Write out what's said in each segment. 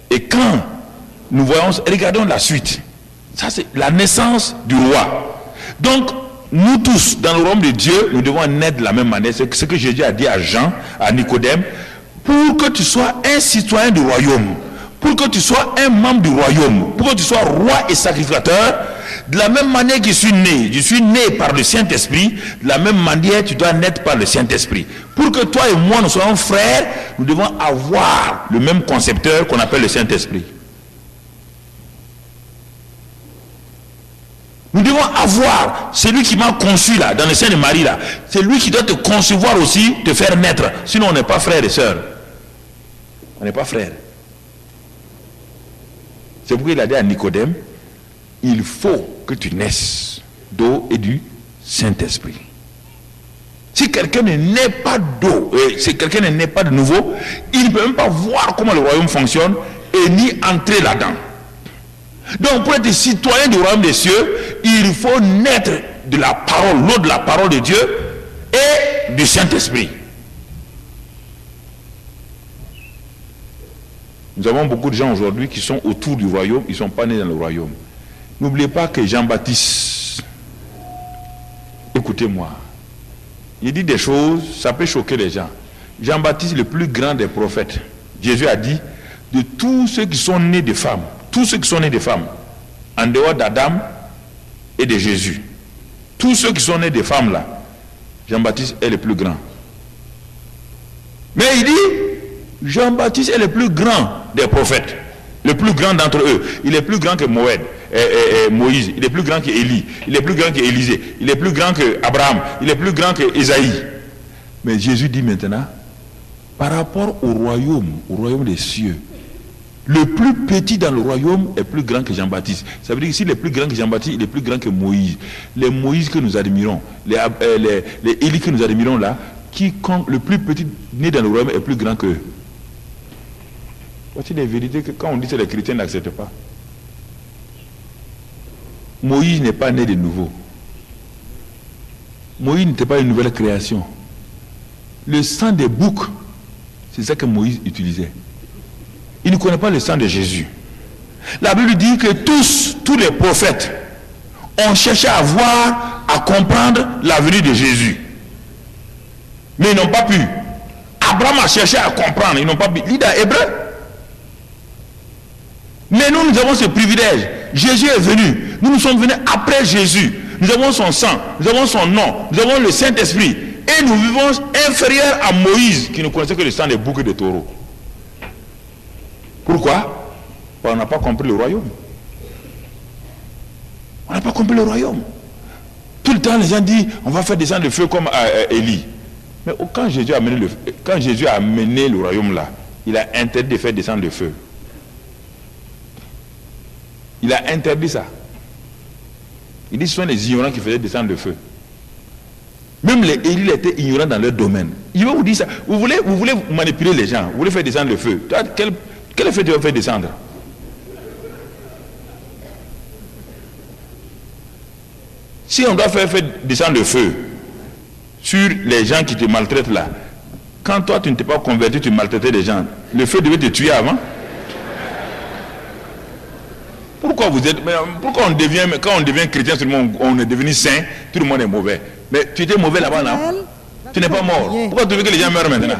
Et quand nous voyons, regardons la suite. Ça, c'est la naissance du roi. Donc, nous tous, dans le royaume de Dieu, nous devons naître de la même manière. C'est ce que Jésus a dit à Jean, à Nicodème. Pour que tu sois un citoyen du royaume, pour que tu sois un membre du royaume, pour que tu sois roi et sacrificateur, de la même manière que je suis né par le Saint-Esprit, de la même manière tu dois naître par le Saint-Esprit. Pour que toi et moi nous soyons frères, nous devons avoir le même concepteur qu'on appelle le Saint-Esprit. Nous devons avoir celui qui m'a conçu là, dans le sein de Marie là. C'est lui qui doit te concevoir aussi, te faire naître. Sinon on n'est pas frères et sœurs. On n'est pas frères. C'est pourquoi il a dit à Nicodème, il faut que tu naisses d'eau et du Saint-Esprit. Si quelqu'un ne naît pas d'eau, si quelqu'un ne naît pas de nouveau, il ne peut même pas voir comment le royaume fonctionne et ni entrer là-dedans. Donc pour être citoyen du royaume des cieux, il faut naître de la parole, l'eau de la parole de Dieu et du Saint-Esprit. Nous avons beaucoup de gens aujourd'hui qui sont autour du royaume, ils ne sont pas nés dans le royaume. N'oubliez pas que Jean-Baptiste, écoutez-moi, il dit des choses, ça peut choquer les gens. Jean-Baptiste, le plus grand des prophètes, Jésus a dit, de tous ceux qui sont nés de femmes, tous ceux qui sont nés de femmes, en dehors d'Adam et de Jésus, tous ceux qui sont nés de femmes là, Jean-Baptiste est le plus grand. Mais il dit, Jean-Baptiste est le plus grand des prophètes, le plus grand d'entre eux. Il est plus grand que Moïse, il est plus grand que Élie, il est plus grand que Élisée, il est plus grand que Abraham, il est plus grand que Isaïe. Mais Jésus dit maintenant, par rapport au royaume des cieux, le plus petit dans le royaume est plus grand que Jean-Baptiste. Ça veut dire que s'il est plus grand que Jean-Baptiste, il est plus grand que Moïse. Les Moïse que nous admirons, les Élie que nous admirons là, quiconque le plus petit né dans le royaume est plus grand qu'eux. Voici des vérités que quand on dit que les chrétiens n'acceptent pas. Moïse n'est pas né de nouveau. Moïse n'était pas une nouvelle création. Le sang des boucs, c'est ça que Moïse utilisait. Il ne connaît pas le sang de Jésus. La Bible dit que tous les prophètes ont cherché à voir, à comprendre la venue de Jésus. Mais ils n'ont pas pu. Abraham a cherché à comprendre, ils n'ont pas pu. Lis dans Hébreu. Mais nous avons ce privilège. Jésus est venu. Nous sommes venus après Jésus. Nous avons son sang, nous avons son nom, nous avons le Saint-Esprit. Et nous vivons inférieurs à Moïse qui ne connaissait que le sang des boucs et des taureaux. Pourquoi? Parce qu'on n'a pas compris le royaume. On n'a pas compris le royaume. Tout le temps, les gens disent, on va faire descendre le feu comme Élie. Mais quand Jésus a amené le royaume là, il a interdit de faire descendre le feu. Il a interdit ça. Il dit que ce sont les ignorants qui faisaient descendre le feu. Même les Élie étaient ignorants dans leur domaine. Il va vous dire ça. Vous voulez manipuler les gens. Vous voulez faire descendre le feu. Quel feu tu vas faire descendre? Si on doit faire descendre le feu sur les gens qui te maltraitent là, quand toi tu ne t'es pas converti, tu maltraitais les gens, le feu devait te tuer avant. Pourquoi quand on devient chrétien, tout le monde, on est devenu saint, tout le monde est mauvais. Mais tu étais mauvais là-bas, non? Tu n'es pas mort. Pourquoi tu veux que les gens meurent maintenant?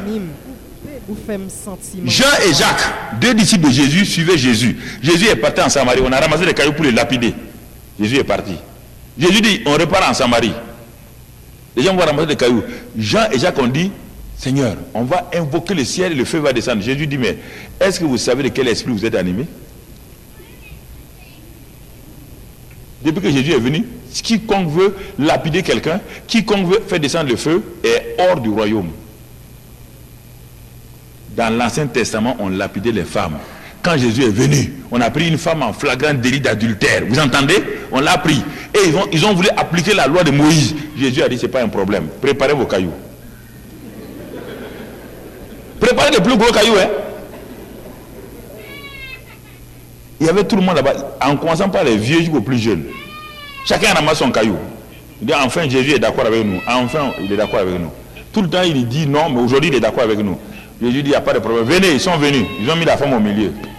Jean et Jacques, deux disciples de Jésus, suivaient Jésus. Jésus est parti en Samarie. On a ramassé des cailloux pour les lapider. Jésus est parti. Jésus dit, on repart en Samarie. Les gens vont ramasser des cailloux. Jean et Jacques ont dit, Seigneur, on va invoquer le ciel et le feu va descendre. Jésus dit, mais est-ce que vous savez de quel esprit vous êtes animé? Depuis que Jésus est venu, quiconque veut lapider quelqu'un, quiconque veut faire descendre le feu est hors du royaume. Dans l'Ancien Testament, on lapidait les femmes. Quand Jésus est venu, on a pris une femme en flagrant délit d'adultère. Vous entendez? On l'a pris. Et ils ont voulu appliquer la loi de Moïse. Jésus a dit, c'est pas un problème. Préparez vos cailloux. Préparez les plus gros cailloux, hein. Il y avait tout le monde là-bas, en commençant par les vieux jusqu'aux plus jeunes. Chacun ramasse son caillou. Il dit, enfin Jésus est d'accord avec nous. Enfin, il est d'accord avec nous. Tout le temps, il dit non, mais aujourd'hui, il est d'accord avec nous. Jésus dit, il n'y a pas de problème. Venez, ils sont venus. Ils ont mis la femme au milieu.